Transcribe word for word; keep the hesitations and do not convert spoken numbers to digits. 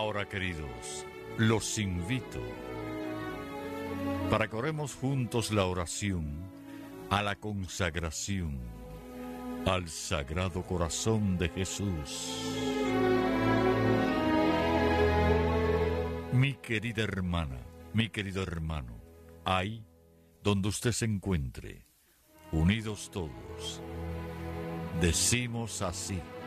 ahora, queridos, los invito para que oremos juntos la oración a la consagración al Sagrado Corazón de Jesús. Mi querida hermana, mi querido hermano, ahí donde usted se encuentre, unidos todos, decimos así: